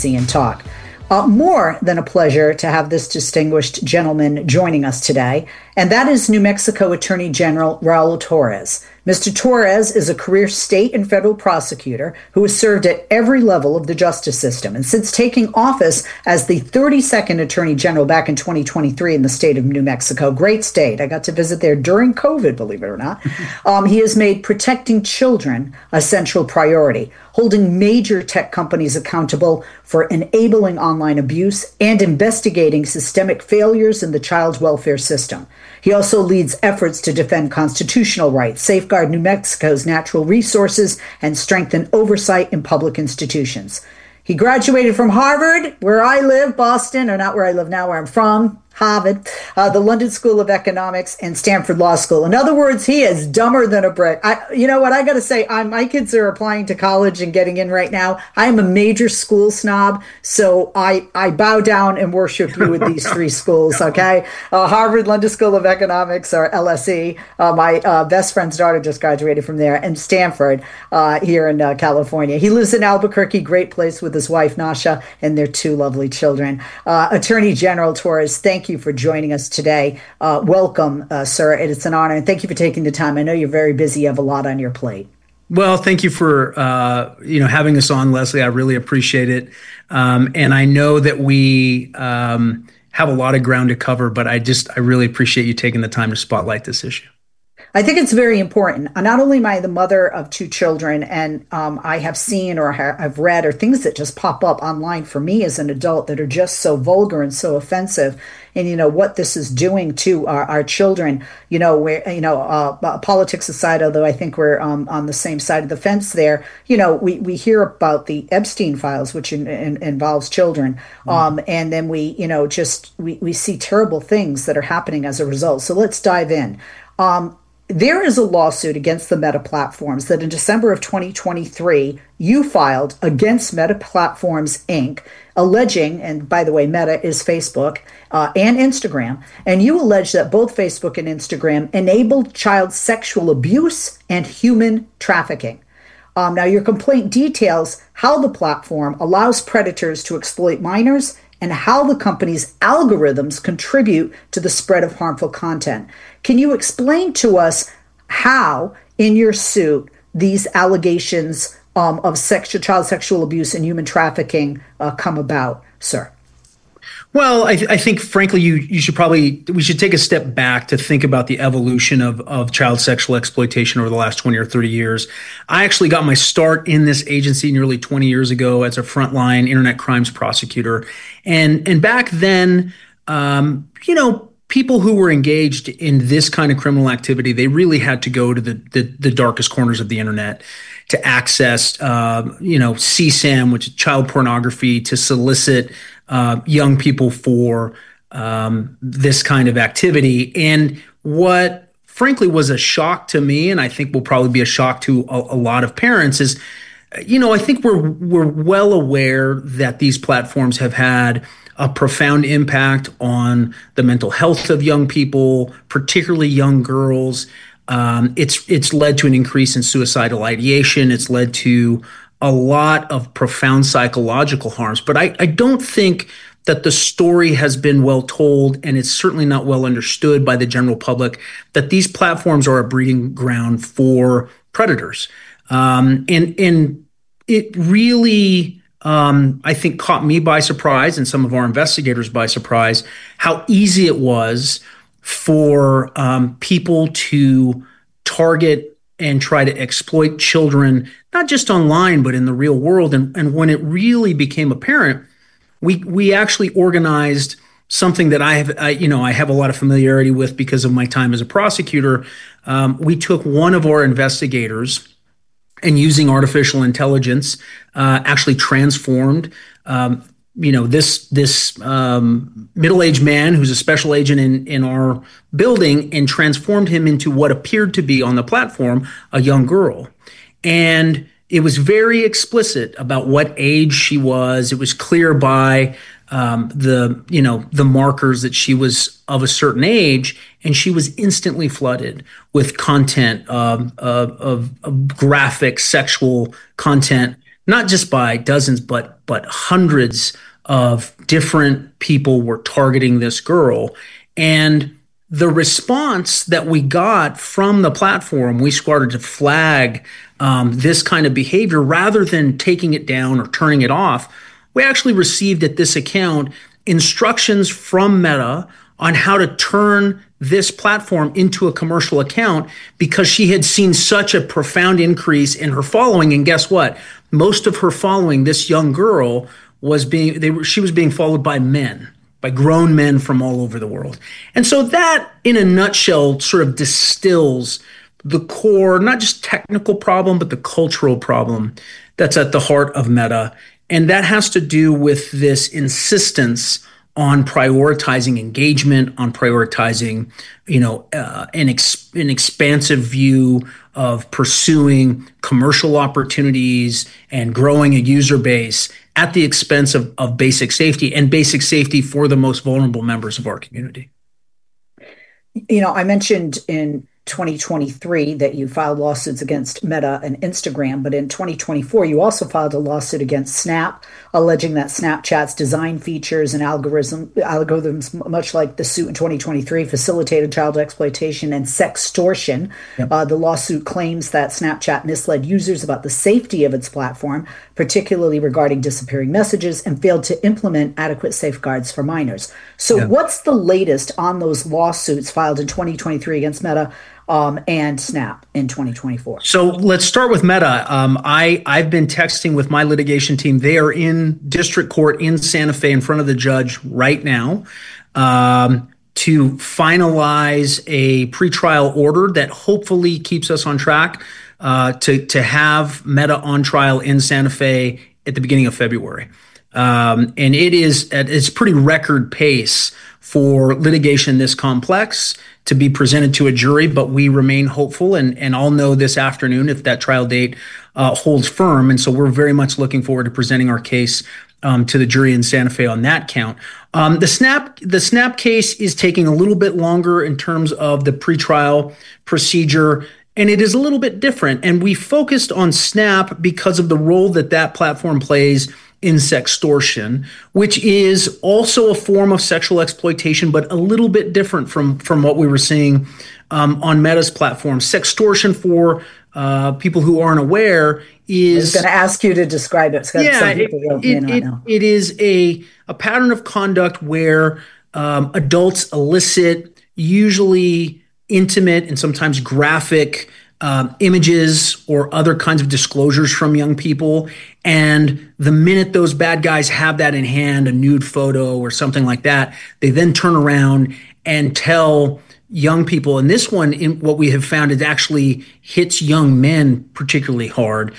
See and Talk. More than a pleasure to have this distinguished gentleman joining us today, and that is New Mexico Attorney General Raul Torres. Mr. Torres is a career state and federal prosecutor who has served at every level of the justice system. And since taking office as the 32nd Attorney General back in 2023 in the state of New Mexico, great state, I got to visit there during COVID, believe it or not, he has made protecting children a central priority, holding major tech companies accountable for enabling online abuse and investigating systemic failures in the child welfare system. He also leads efforts to defend constitutional rights, safeguard New Mexico's natural resources, and strengthen oversight in public institutions. He graduated from Harvard, where I live, Boston, or not where I live now, where I'm from, Harvard, the London School of Economics, and Stanford Law School. In other words, he is dumber than a brick. You know what I got to say? My kids are applying to college and getting in right now. I am a major school snob, so I bow down and worship you with these three schools, okay? Harvard, London School of Economics, or LSE. My best friend's daughter just graduated from there, and Stanford here in California. He lives in Albuquerque, great place with his wife, Nasha, and their two lovely children. Attorney General Torres, thank you for joining us today. Welcome, sir. It's an honor, and thank you for taking the time. I know you're very busy. You have a lot on your plate. Well, thank you for having us on, Leslie. I really appreciate it, and I know that we have a lot of ground to cover, but I really appreciate you taking the time to spotlight this issue. I think it's very important. Not only am I the mother of two children, and I have seen or I've read or things that just pop up online for me as an adult that are just so vulgar and so offensive. And, what this is doing to our children, politics aside, although I think we're on the same side of the fence there, we hear about the Epstein files, which involves children. And then we see terrible things that are happening as a result. So let's dive in. There is a lawsuit against the Meta Platforms that in December of 2023, you filed against Meta Platforms, Inc., alleging, and by the way, Meta is Facebook and Instagram, and you allege that both Facebook and Instagram enabled child sexual abuse and human trafficking. Now, your complaint details how the platform allows predators to exploit minors and how the company's algorithms contribute to the spread of harmful content. Can you explain to us how, in your suit, these allegations of child sexual abuse and human trafficking come about, sir? Well, I think, frankly, we should take a step back to think about the evolution of child sexual exploitation over the last 20 or 30 years. I actually got my start in this agency nearly 20 years ago as a frontline internet crimes prosecutor. And back then, people who were engaged in this kind of criminal activity, they really had to go to the darkest corners of the internet to access, CSAM, which is child pornography, to solicit young people for this kind of activity. And what, frankly, was a shock to me, and I think will probably be a shock to a lot of parents, is, I think we're well aware that these platforms have had a profound impact on the mental health of young people, particularly young girls. It's led to an increase in suicidal ideation. It's led to a lot of profound psychological harms. But I don't think that the story has been well told, and it's certainly not well understood by the general public, that these platforms are a breeding ground for predators. And it really, I think, caught me by surprise and some of our investigators by surprise how easy it was for people to target and try to exploit children, not just online, but in the real world. And when it really became apparent, we actually organized something that I have a lot of familiarity with because of my time as a prosecutor. We took one of our investigators and, using artificial intelligence, actually transformed this middle-aged man who's a special agent in our building, and transformed him into what appeared to be on the platform a young girl. And it was very explicit about what age she was. It was clear by the markers that she was of a certain age, and she was instantly flooded with content of graphic sexual content, not just by dozens, but but hundreds of different people were targeting this girl. And the response that we got from the platform, we started to flag this kind of behavior rather than taking it down or turning it off. We actually received at this account instructions from Meta on how to turn this platform into a commercial account because she had seen such a profound increase in her following. And guess what? Most of her following, this young girl, she was being followed by men, by grown men from all over the world. And so that, in a nutshell, sort of distills the core, not just technical problem, but the cultural problem that's at the heart of Meta. And that has to do with this insistence on prioritizing engagement, on prioritizing, an expansive view of pursuing commercial opportunities and growing a user base at the expense of basic safety and basic safety for the most vulnerable members of our community. I mentioned in 2023 that you filed lawsuits against Meta and Instagram, but in 2024, you also filed a lawsuit against Snap, alleging that Snapchat's design features and algorithms, much like the suit in 2023, facilitated child exploitation and sextortion. Yep. The lawsuit claims that Snapchat misled users about the safety of its platform, particularly regarding disappearing messages, and failed to implement adequate safeguards for minors. So What's the latest on those lawsuits filed in 2023 against Meta and Snap in 2024? So let's start with Meta. I've been texting with my litigation team. They are in district court in Santa Fe in front of the judge right now to finalize a pretrial order that hopefully keeps us on track to have Meta on trial in Santa Fe at the beginning of February. And it's pretty record pace for litigation this complex to be presented to a jury, but we remain hopeful, and I'll know this afternoon if that trial date holds firm. And so we're very much looking forward to presenting our case to the jury in Santa Fe on that count. The Snap case is taking a little bit longer in terms of the pretrial procedure, and it is a little bit different. And we focused on Snap because of the role that platform plays in sextortion, which is also a form of sexual exploitation, but a little bit different from what we were seeing on Meta's platform. Sextortion, for people who aren't aware, is... I was going to ask you to describe it. It is a pattern of conduct where adults elicit usually intimate and sometimes graphic images or other kinds of disclosures from young people. And the minute those bad guys have that in hand, a nude photo or something like that, they then turn around and tell young people. And this one, what we have found, it actually hits young men particularly hard.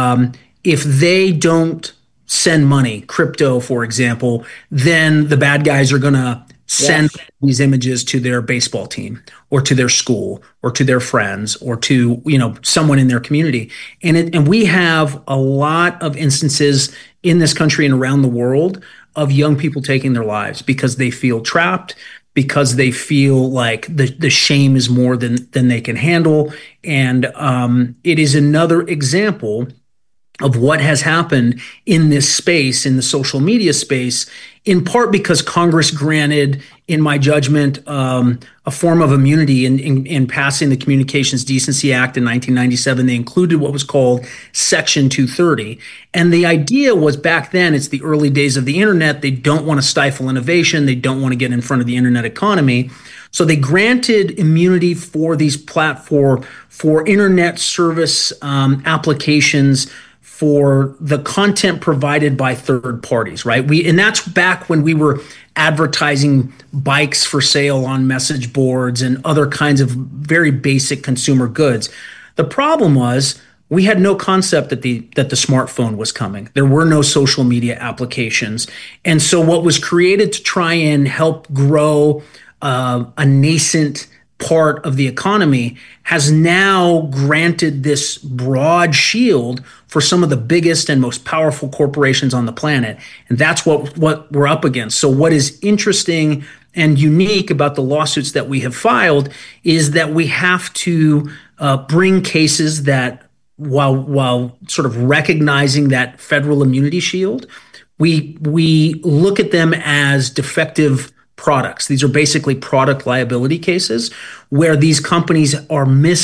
If they don't send money, crypto, for example, then the bad guys are going to send these images to their baseball team or to their school or to their friends or to, someone in their community. And we have a lot of instances in this country and around the world of young people taking their lives because they feel trapped, because they feel like the shame is more than they can handle. And it is another example of what has happened in this space, in the social media space, in part because Congress granted, in my judgment, a form of immunity in passing the Communications Decency Act in 1997. They included what was called Section 230. And the idea was, back then, it's the early days of the internet. They don't want to stifle innovation. They don't want to get in front of the internet economy. So they granted immunity for these platforms, for internet service applications, for the content provided by third parties, right? And that's back when we were advertising bikes for sale on message boards and other kinds of very basic consumer goods. The problem was we had no concept that the smartphone was coming. There were no social media applications. And so what was created to try and help grow a nascent part of the economy has now granted this broad shield for some of the biggest and most powerful corporations on the planet. And that's what we're up against. So what is interesting and unique about the lawsuits that we have filed is that we have to bring cases that, while sort of recognizing that federal immunity shield, we look at them as defective products. These are basically product liability cases where these companies are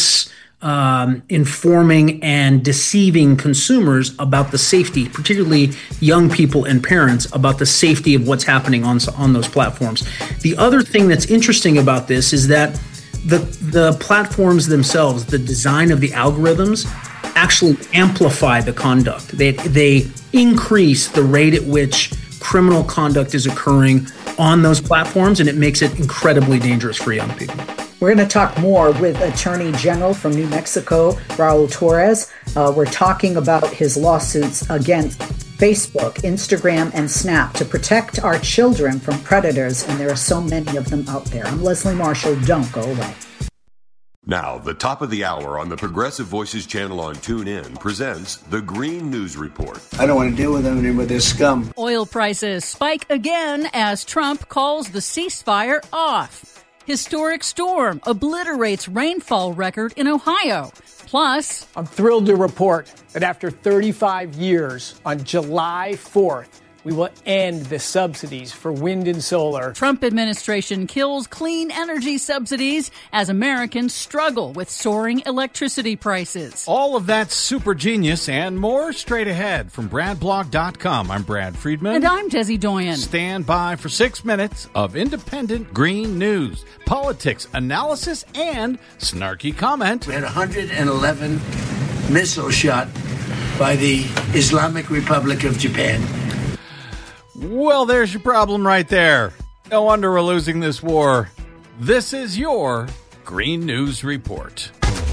informing and deceiving consumers about the safety, particularly young people and parents, about the safety of what's happening on those platforms. The other thing that's interesting about this is that the platforms themselves, the design of the algorithms, actually amplify the conduct. They increase the rate at which criminal conduct is occurring on those platforms, and it makes it incredibly dangerous for young people. We're going to talk more with Attorney General from New Mexico, Raul Torres. We're talking about his lawsuits against Facebook, Instagram, and Snap to protect our children from predators, and there are so many of them out there. I'm Leslie Marshall. Don't go away. Now, the top of the hour on the Progressive Voices channel on TuneIn presents the Green News Report. I don't want to deal with them and with this scum. Oil prices spike again as Trump calls the ceasefire off. Historic storm obliterates rainfall record in Ohio. Plus, I'm thrilled to report that after 35 years, on July 4th, we will end the subsidies for wind and solar. Trump administration kills clean energy subsidies as Americans struggle with soaring electricity prices. All of that super genius and more straight ahead from BradBlog.com. I'm Brad Friedman. And I'm Desi Doyen. Stand by for 6 minutes of independent green news, politics, analysis, and snarky comment. We had 111 missiles shot by the Islamic Republic of Japan. Well, there's your problem right there. No wonder we're losing this war. This is your Green News Report.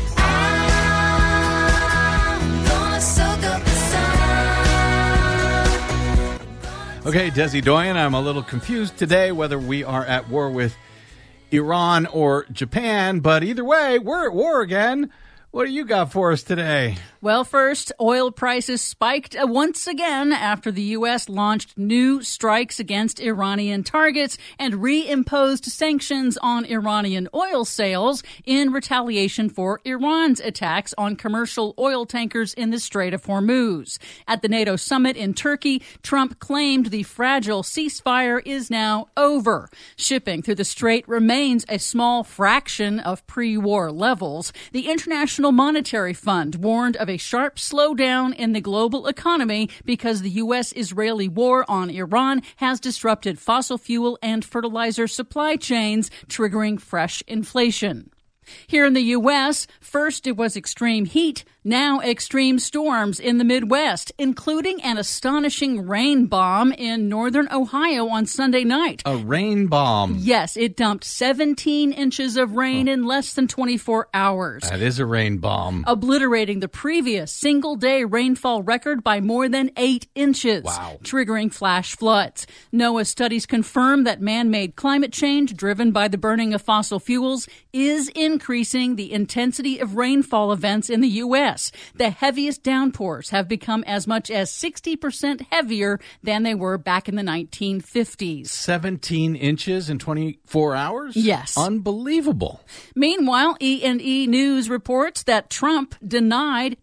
Okay, Desi Doyen, I'm a little confused today whether we are at war with Iran or Japan, but either way, we're at war again. What do you got for us today? Well, first, oil prices spiked once again after the U.S. launched new strikes against Iranian targets and reimposed sanctions on Iranian oil sales in retaliation for Iran's attacks on commercial oil tankers in the Strait of Hormuz. At the NATO summit in Turkey, Trump claimed the fragile ceasefire is now over. Shipping through the strait remains a small fraction of pre-war levels. The International Monetary Fund warned of a sharp slowdown in the global economy because the U.S.-Israeli war on Iran has disrupted fossil fuel and fertilizer supply chains, triggering fresh inflation. Here in the U.S., first it was extreme heat, now extreme storms in the Midwest, including an astonishing rain bomb in northern Ohio on Sunday night. A rain bomb? Yes, it dumped 17 inches of rain in less than 24 hours. That is a rain bomb. Obliterating the previous single-day rainfall record by more than 8 inches. Wow. Triggering flash floods. NOAA studies confirm that man-made climate change driven by the burning of fossil fuels is increasing the intensity of rainfall events in the U.S. The heaviest downpours have become as much as 60% heavier than they were back in the 1950s. 17 inches in 24 hours? Yes. Unbelievable. Meanwhile, E&E News reports that Trump denied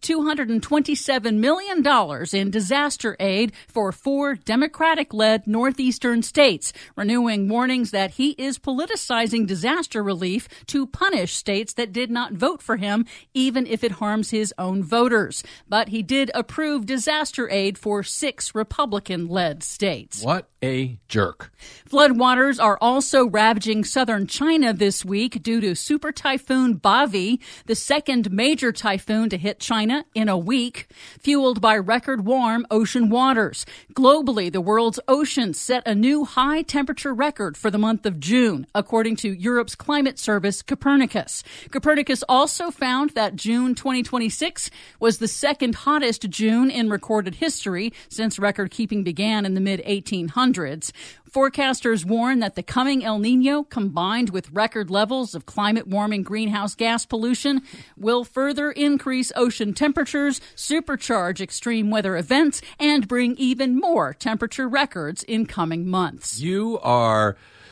$227 million in disaster aid for 4 Democratic-led northeastern states, renewing warnings that he is politicizing disaster relief to punish states that did not vote for him, even if it harms his own voters. But he did approve disaster aid for 6 Republican-led states. What a jerk. Floodwaters are also ravaging southern China this week due to Super Typhoon Bavi, the second major typhoon to hit China in a week, fueled by record warm ocean waters. Globally, the world's oceans set a new high temperature record for the month of June, according to Europe's climate service Copernicus. Copernicus also found that June 2026 was the second hottest June in recorded history since record keeping began in the mid-1800s. Forecasters warn that the coming El Nino, combined with record levels of climate-warming greenhouse gas pollution, will further increase ocean temperatures, supercharge extreme weather events, and bring even more temperature records in coming months. You are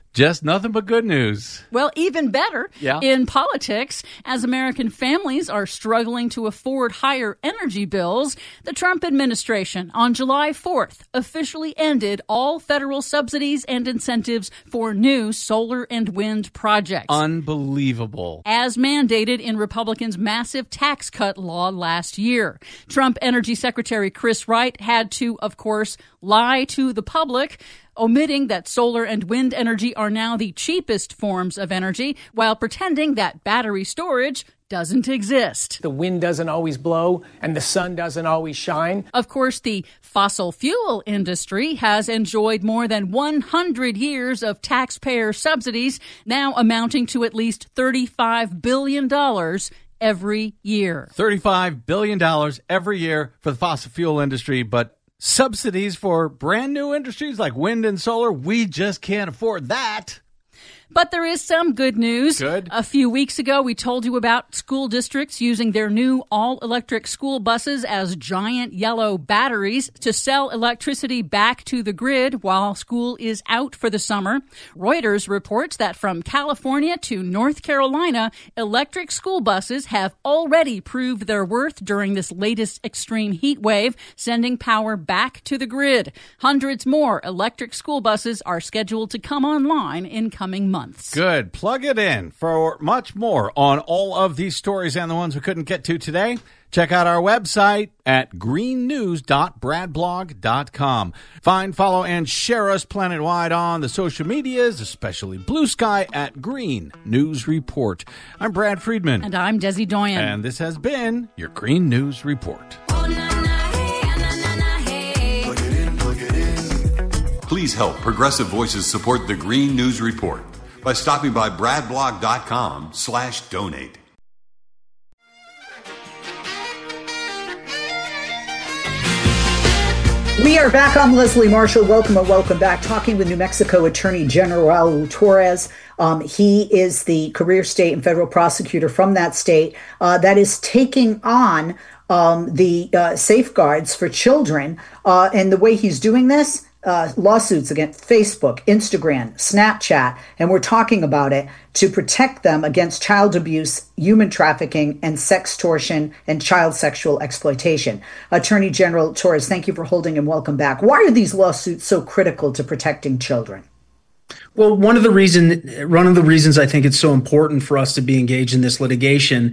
Just nothing but good news. Well, even better Yeah. in politics, as American families are struggling to afford higher energy bills, the Trump administration on July 4th officially ended all federal subsidies and incentives for new solar and wind projects. Unbelievable. As mandated in Republicans' massive tax cut law last year. Trump Energy Secretary Chris Wright had to, of course, lie to the public, omitting that solar and wind energy are now the cheapest forms of energy, while pretending that battery storage doesn't exist. The wind doesn't always blow and the sun doesn't always shine. Of course, the fossil fuel industry has enjoyed more than 100 years of taxpayer subsidies, now amounting to at least $35 billion every year. $35 billion every year for the fossil fuel industry, but subsidies for brand new industries like wind and solar, we just can't afford that. But there is some good news. Good. A few weeks ago, we told you about school districts using their new all-electric school buses as giant yellow batteries to sell electricity back to the grid while school is out for the summer. Reuters reports that from California to North Carolina, electric school buses have already proved their worth during this latest extreme heat wave, sending power back to the grid. Hundreds more electric school buses are scheduled to come online in coming months. Good. Plug it in. For much more on all of these stories and the ones we couldn't get to today, check out our website at greennews.bradblog.com. Find, follow, and share us planet-wide on the social medias, especially Blue Sky at Green News Report. I'm Brad Friedman. And I'm Desi Doyen. And this has been your Green News Report. Please help Progressive Voices support the Green News Report by stopping by bradblog.com/donate. We are back. I'm Leslie Marshall. Welcome and welcome back. Talking with New Mexico Attorney General Raul Torres. He is the career state and federal prosecutor from that state that is taking on the safeguards for children. And the way he's doing this, lawsuits against Facebook, Instagram, Snapchat, and we're talking about it to protect them against child abuse, human trafficking, and sextortion and child sexual exploitation. Attorney General Torres, thank you for holding and welcome back. Why are these lawsuits so critical to protecting children? Well, one of the reasons I think it's so important for us to be engaged in this litigation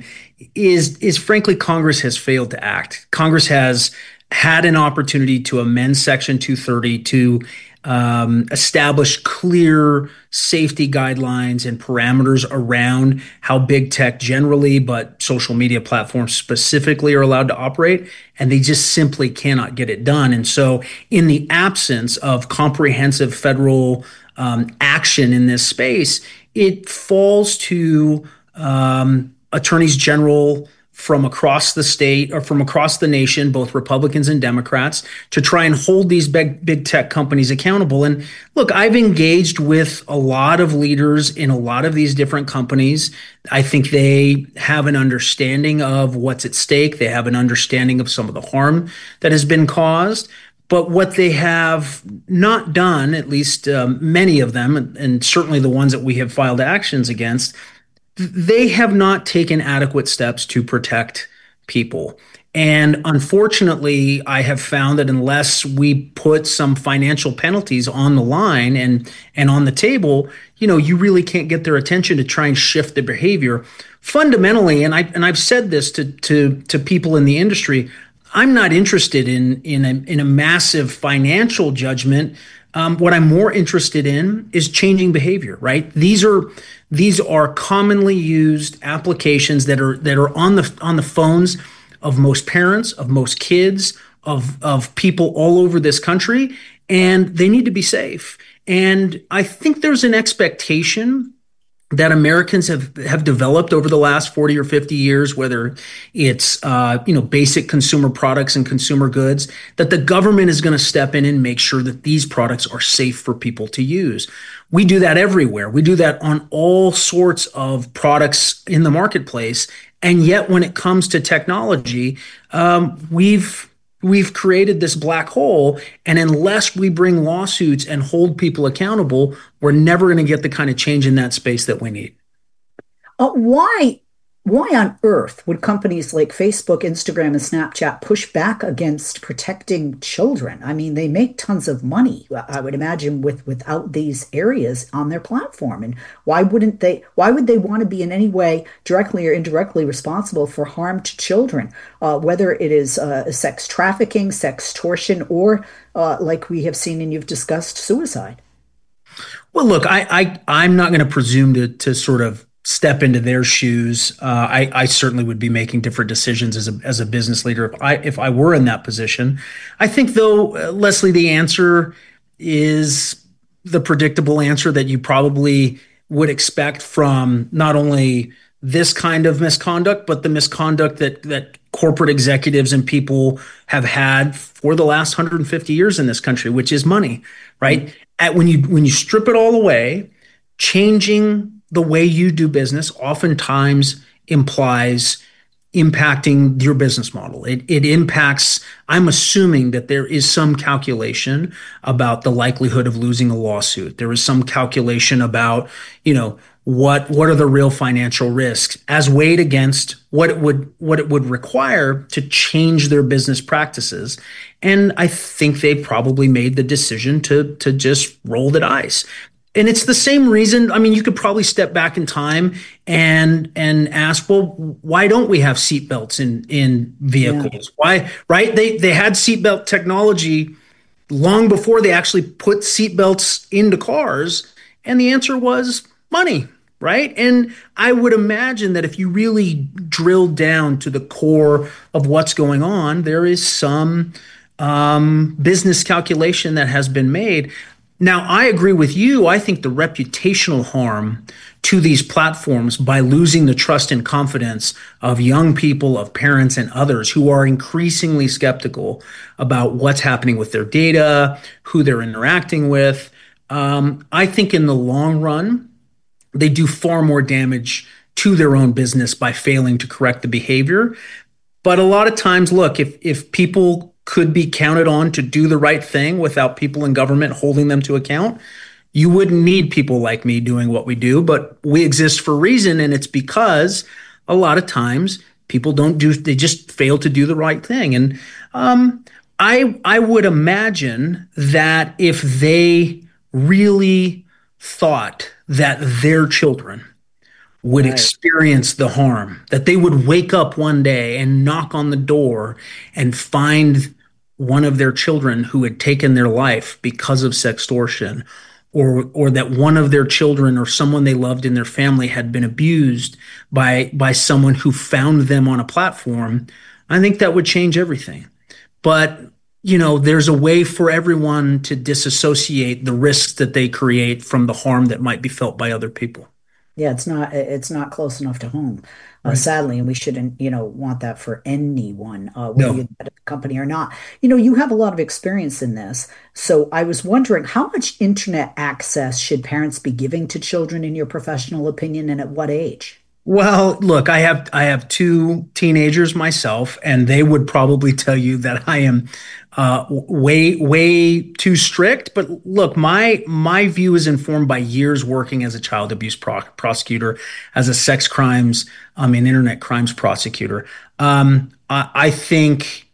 is frankly, Congress has failed to act. Congress has had an opportunity to amend Section 230 to establish clear safety guidelines and parameters around how big tech generally, but social media platforms specifically, are allowed to operate, and they just simply cannot get it done. And so in the absence of comprehensive federal action in this space, it falls to attorneys general from across the state or from across the nation, both Republicans and Democrats, to try and hold these big tech companies accountable. And look, I've engaged with a lot of leaders in a lot of these different companies. I think they have an understanding of what's at stake. They have an understanding of some of the harm that has been caused. But what they have not done, at least many of them, and certainly the ones that we have filed actions against, they have not taken adequate steps to protect people. And unfortunately, I have found that unless we put some financial penalties on the line and on the table, you really can't get their attention to try and shift the behavior. Fundamentally, and I've said this to people in the industry, I'm not interested in a massive financial judgment. What I'm more interested in is changing behavior, right? These are commonly used applications that are on the phones of most parents, of most kids, of people all over this country, and they need to be safe. And I think there's an expectation that Americans have developed over the last 40 or 50 years, whether it's basic consumer products and consumer goods, that the government is going to step in and make sure that these products are safe for people to use. We do that everywhere. We do that on all sorts of products in the marketplace. And yet when it comes to technology, we've we've created this black hole. And unless we bring lawsuits and hold people accountable, we're never going to get the kind of change in that space that we need. Why on earth would companies like Facebook, Instagram, and Snapchat push back against protecting children? I mean, they make tons of money, I would imagine, without these areas on their platform. And why would they want to be in any way directly or indirectly responsible for harm to children, whether it is sex trafficking, sextortion, or like we have seen and you've discussed, suicide? Well, look, I'm not going to presume to sort of step into their shoes. I certainly would be making different decisions as a business leader if I were in that position. I think, though, Leslie, the answer is the predictable answer that you probably would expect from not only this kind of misconduct, but the misconduct that corporate executives and people have had for the last 150 years in this country, which is money, right? When you strip it all away, changing the way you do business oftentimes implies impacting your business model. It impacts, I'm assuming that there is some calculation about the likelihood of losing a lawsuit. There is some calculation about, what are the real financial risks as weighed against what it would require to change their business practices. And I think they probably made the decision to just roll the dice. And it's the same reason. I mean, you could probably step back in time and ask, well, why don't we have seatbelts in vehicles? Yeah. Why, right? They had seatbelt technology long before they actually put seatbelts into cars. And the answer was money, right? And I would imagine that if you really drill down to the core of what's going on, there is some business calculation that has been made. Now, I agree with you. I think the reputational harm to these platforms by losing the trust and confidence of young people, of parents and others who are increasingly skeptical about what's happening with their data, who they're interacting with. I think in the long run, they do far more damage to their own business by failing to correct the behavior. But a lot of times, look, if people could be counted on to do the right thing without people in government holding them to account, you wouldn't need people like me doing what we do. But we exist for a reason, and it's because a lot of times people they just fail to do the right thing. And I would imagine that if they really thought that their children would experience the harm, that they would wake up one day and knock on the door and find one of their children who had taken their life because of sextortion, or that one of their children or someone they loved in their family had been abused by someone who found them on a platform, I think that would change everything. But, there's a way for everyone to disassociate the risks that they create from the harm that might be felt by other people. Yeah, it's not close enough to home, sadly, and we shouldn't, want that for anyone, whether you're at a company or not. You have a lot of experience in this, so I was wondering how much internet access should parents be giving to children, in your professional opinion, and at what age? Well, look, I have two teenagers myself, and they would probably tell you that I am way too strict. But look, my view is informed by years working as a child abuse prosecutor, as a sex crimes and internet crimes prosecutor. I think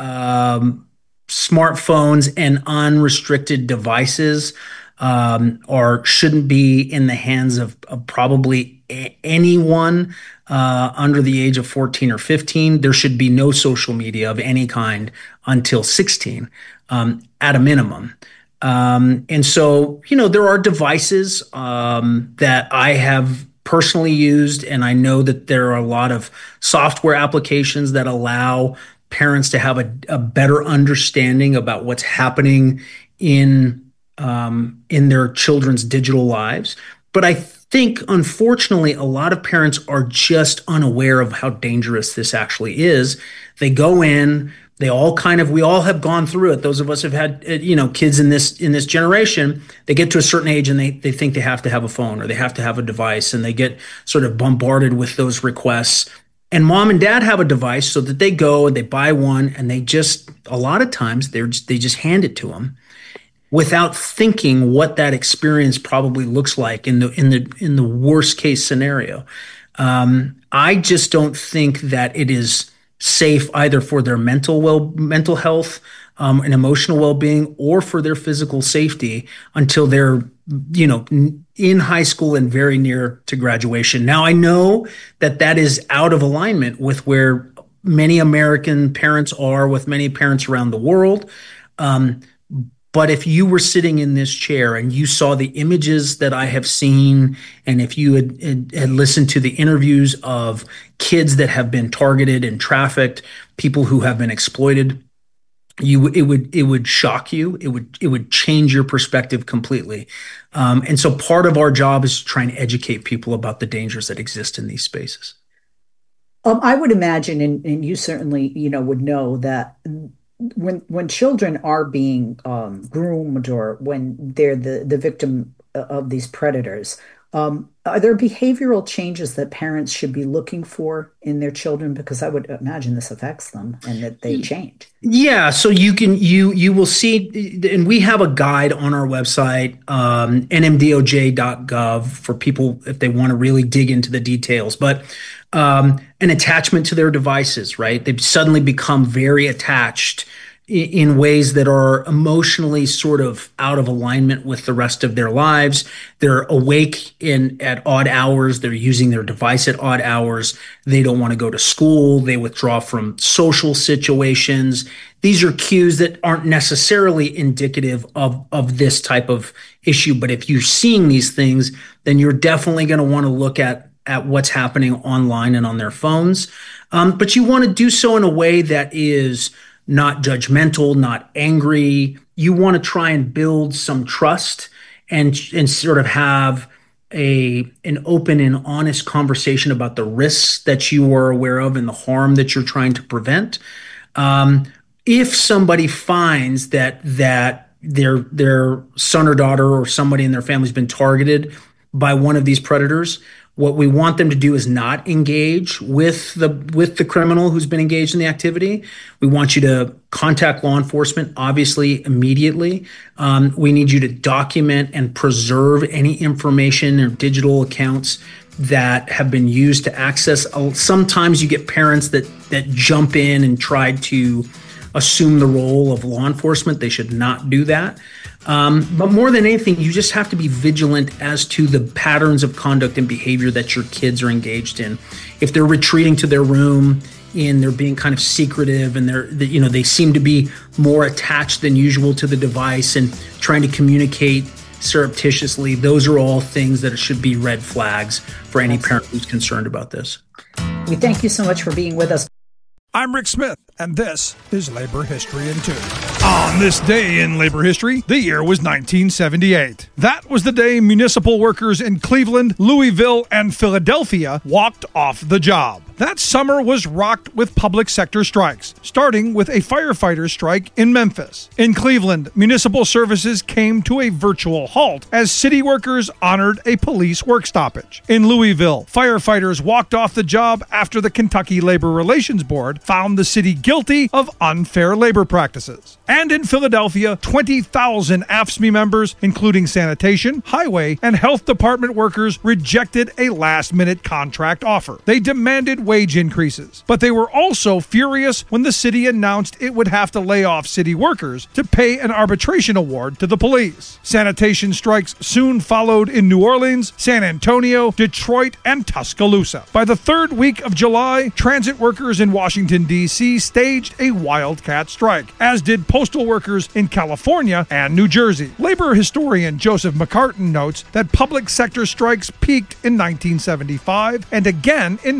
smartphones and unrestricted devices shouldn't be in the hands of probably anyone under the age of 14 or 15. There should be no social media of any kind until 16 at a minimum. And so, there are devices that I have personally used, and I know that there are a lot of software applications that allow parents to have a better understanding about what's happening in their children's digital lives. But I think, unfortunately, a lot of parents are just unaware of how dangerous this actually is. They go in, we all have gone through it. Those of us have had, kids in this generation. They get to a certain age and they think they have to have a phone or they have to have a device, and they get sort of bombarded with those requests. And mom and dad have a device so that they go and they buy one, and they just, a lot of times they just hand it to them without thinking what that experience probably looks like in the worst case scenario. I just don't think that it is safe either for their mental health and emotional well-being, or for their physical safety until they're, in high school and very near to graduation. Now, I know that is out of alignment with where many American parents are, with many parents around the world. But if you were sitting in this chair and you saw the images that I have seen, and if you had listened to the interviews of kids that have been targeted and trafficked, people who have been exploited, it would shock you. It would change your perspective completely. And so part of our job is to try and educate people about the dangers that exist in these spaces. I would imagine, and you certainly, would know that when children are being groomed, or when they're the victim of these predators, are there behavioral changes that parents should be looking for in their children? Because I would imagine this affects them and that they change. Yeah, so you will see, and we have a guide on our website, nmdoj.gov, for people if they want to really dig into the details. But an attachment to their devices, right? They've suddenly become very attached in ways that are emotionally sort of out of alignment with the rest of their lives. They're awake at odd hours. They're using their device at odd hours. They don't want to go to school. They withdraw from social situations. These are cues that aren't necessarily indicative of this type of issue. But if you're seeing these things, then you're definitely going to want to look at what's happening online and on their phones. But you want to do so in a way that is not judgmental, not angry. You want to try and build some trust and sort of have an open and honest conversation about the risks that you are aware of and the harm that you're trying to prevent. If somebody finds that their son or daughter or somebody in their family has been targeted by one of these predators, what we want them to do is not engage with the criminal who's been engaged in the activity. We want you to contact law enforcement, obviously, immediately. We need you to document and preserve any information or digital accounts that have been used to access. Sometimes you get parents that jump in and try to assume the role of law enforcement. They should not do that. But more than anything, you just have to be vigilant as to the patterns of conduct and behavior that your kids are engaged in. If they're retreating to their room and they're being kind of secretive, and they seem to be more attached than usual to the device and trying to communicate surreptitiously, those are all things that should be red flags for any parent who's concerned about this. We thank you so much for being with us. I'm Rick Smith, and this is Labor History in 2. On this day in labor history, the year was 1978. That was the day municipal workers in Cleveland, Louisville, and Philadelphia walked off the job. That summer was rocked with public sector strikes, starting with a firefighter strike in Memphis. In Cleveland, municipal services came to a virtual halt as city workers honored a police work stoppage. In Louisville, firefighters walked off the job after the Kentucky Labor Relations Board found the city guilty of unfair labor practices. And in Philadelphia, 20,000 AFSCME members, including sanitation, highway, and health department workers, rejected a last-minute contract offer. They demanded wage increases, but they were also furious when the city announced it would have to lay off city workers to pay an arbitration award to the police. Sanitation strikes soon followed in New Orleans, San Antonio, Detroit, and Tuscaloosa. By the third week of July, transit workers in Washington, D.C. staged a wildcat strike, as did postal workers in California and New Jersey. Labor historian Joseph McCartan notes that public sector strikes peaked in 1975 and again in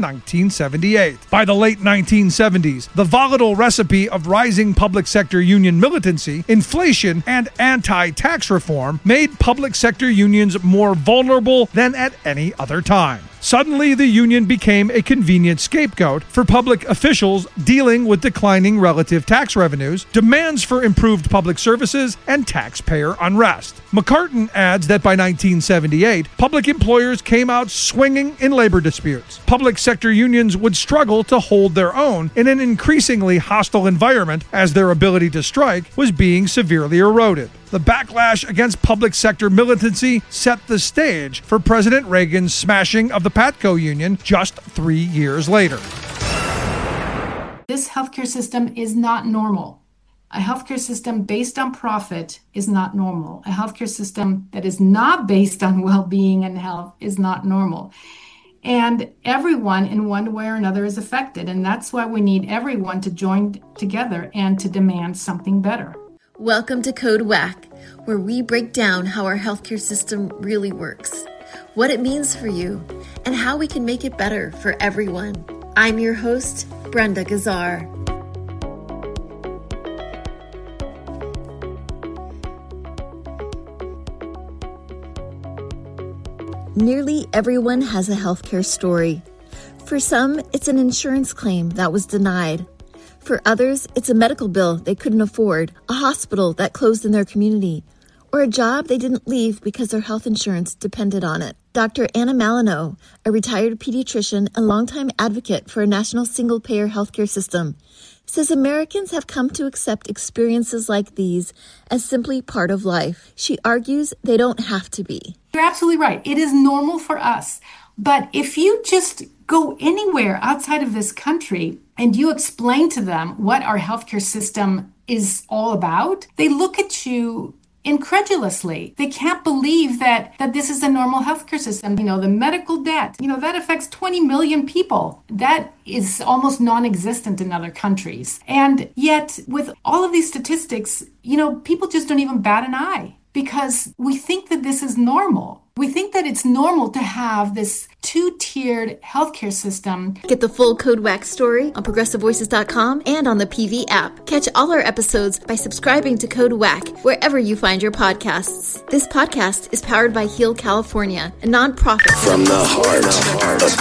1978. By the late 1970s, the volatile recipe of rising public sector union militancy, inflation, and anti-tax reform made public sector unions more vulnerable than at any other time. Suddenly, the union became a convenient scapegoat for public officials dealing with declining relative tax revenues, demands for improved public services, and taxpayer unrest. McCartan adds that by 1978, public employers came out swinging in labor disputes. Public sector unions would struggle to hold their own in an increasingly hostile environment as their ability to strike was being severely eroded. The backlash against public sector militancy set the stage for President Reagan's smashing of the PATCO union just 3 years later. This healthcare system is not normal. A healthcare system based on profit is not normal. A healthcare system that is not based on well-being and health is not normal. And everyone in one way or another is affected. And that's why we need everyone to join together and to demand something better. Welcome to Code WACK, where we break down how our healthcare system really works, what it means for you, and how we can make it better for everyone. I'm your host, Brenda Gazzar. Nearly everyone has a healthcare story. For some, it's an insurance claim that was denied. For others, it's a medical bill they couldn't afford, a hospital that closed in their community, or a job they didn't leave because their health insurance depended on it. Dr. Anna Malinow, a retired pediatrician and longtime advocate for a national single-payer healthcare system, says Americans have come to accept experiences like these as simply part of life. She argues they don't have to be. You're absolutely right. It is normal for us. But if you just go anywhere outside of this country and you explain to them what our healthcare system is all about, they look at you incredulously. They can't believe that this is a normal healthcare system. You know, the medical debt, that affects 20 million people. That is almost non-existent in other countries. And yet, with all of these statistics, people just don't even bat an eye because we think that this is normal. We think that it's normal to have this two-tiered healthcare system. Get the full Code WACK story on ProgressiveVoices.com and on the PV app. Catch all our episodes by subscribing to Code WACK wherever you find your podcasts. This podcast is powered by Heal California, a nonprofit. From the heart of